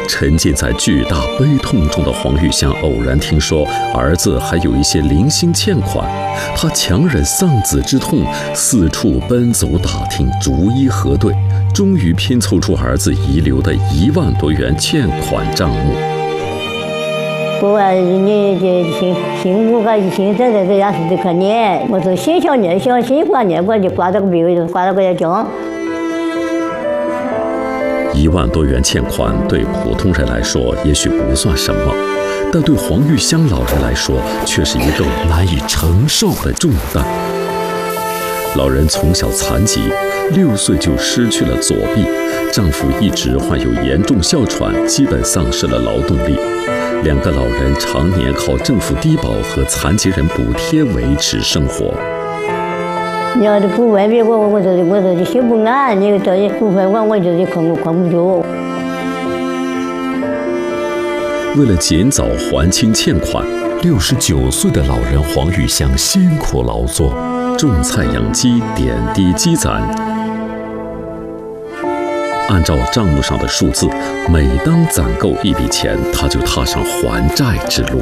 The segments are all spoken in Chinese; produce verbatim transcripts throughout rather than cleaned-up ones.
沉浸在巨大悲痛中的黄玉香偶然听说儿子还有一些零星欠款，他强忍丧子之痛，四处奔走打听，逐一核对，终于拼凑出儿子遗留的一万多元欠款账目。 我啊，你这新新屋个新生的这样是可念，我说新小年小新挂年过就挂这个比如挂这个奖。 一万多元欠款对普通人来说也许不算什么，但对黄玉香老人来说却是一个难以承受的重担。老人从小残疾，六岁就失去了左臂，丈夫一直患有严重哮喘，基本丧失了劳动力。两个老人常年靠政府低保和残疾人补贴维持生活。 你要是不外面我，我说我说你心不安，你这里不回我，我就是扛不扛不住。 为了尽早还清欠款，六十九岁的老人黄玉香辛苦劳作，种菜养鸡，点滴积攒。按照账目上的数字，每当攒够一笔钱，他就踏上还债之路。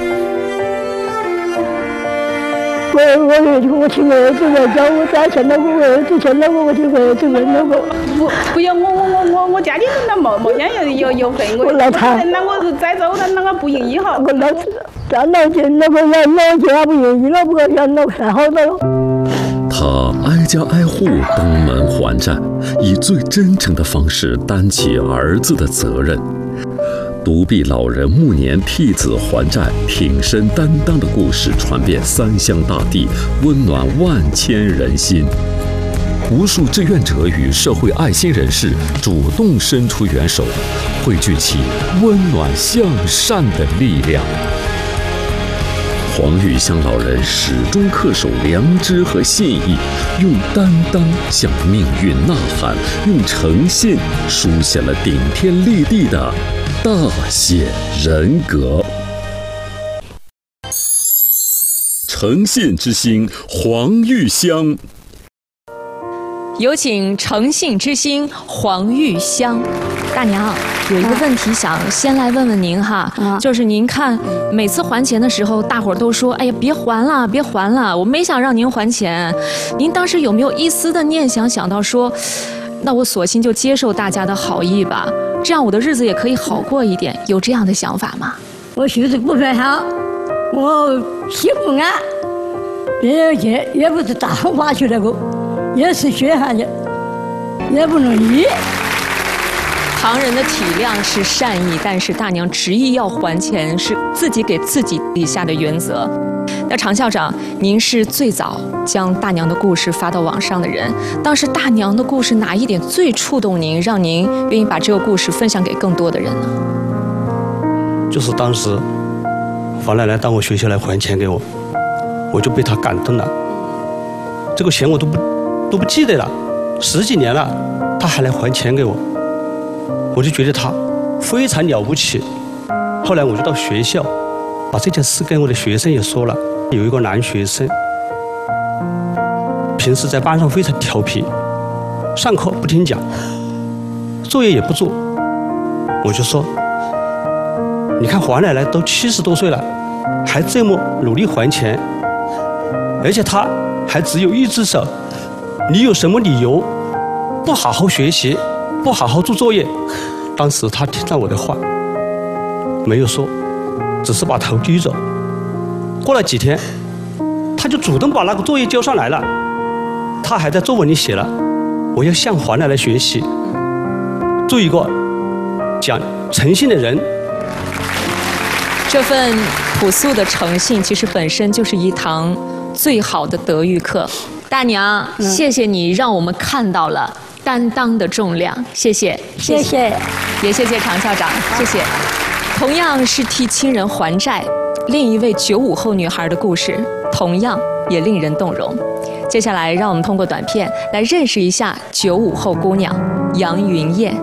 我我我听儿子在叫我再欠那个，我儿子欠那个，我听儿子问那个。 不不要我我我我我家里人那没没想要有有份我。 我来谈。 那我是再走，那那个不愿意哈。 我老咱老钱那个人老钱还不愿意了，不过人老看好的了。 他挨家挨户登门还债，以最真诚的方式担起儿子的责任。独臂老人暮年替子还债，挺身担当的故事传遍三湘大地，温暖万千人心。无数志愿者与社会爱心人士主动伸出援手，汇聚起温暖向善的力量。黄玉香老人始终恪守良知和信义，用担当向命运呐喊，用诚信书写了顶天立地的大写人格。诚信之星黄玉香， 有请诚信之星黄玉香。大娘，有一个问题想先来问问您哈， 啊、 就是您看每次还钱的时候，大伙儿都说，哎呀，别还了，别还了，我没想让您还钱。您当时有没有一丝的念想，想到说，那我索性就接受大家的好意吧，这样我的日子也可以好过一点，有这样的想法吗？ 我学识不太好，我心不安，别人去也不是大话去那个，也是学下去，也不容易。 旁人的体谅是善意，但是大娘执意要还钱，是自己给自己立下的原则。那常校长，您是最早将大娘的故事发到网上的人，当时大娘的故事哪一点最触动您，让您愿意把这个故事分享给更多的人呢？ 就是当时黄奶奶到我学校来还钱给我，我就被她感动了。这个钱我都不都不记得了，十几年了，她还来还钱给我，我就觉得她非常了不起。后来我就到学校，把这件事跟我的学生也说了。有一个男学生，平时在班上非常调皮，上课不听讲，作业也不做。我就说，你看黄奶奶都七十多岁了，还这么努力还钱，而且她还只有一只手，你有什么理由不好好学习，不好好做作业？当时她听到我的话，没有说，只是把头低着。过了几天，她就主动把那个作业交上来了。她还在作文里写了，我要向黄奶奶学习，做一个讲诚信的人。 这份朴素的诚信，其实本身就是一堂最好的德育课。大娘，嗯、谢谢你让我们看到了担当的重量，谢谢， 谢谢，谢谢也谢谢常校长，谢谢。同样是替亲人还债，另一位九五后女孩的故事，同样也令人动容。接下来，让我们通过短片来认识一下九五后姑娘杨云燕。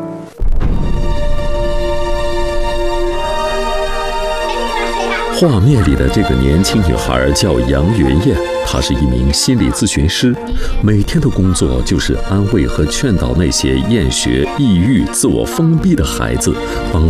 画面里的这个年轻女孩叫杨云燕，她是一名心理咨询师，每天的工作就是安慰和劝导那些厌学、抑郁、自我封闭的孩子，帮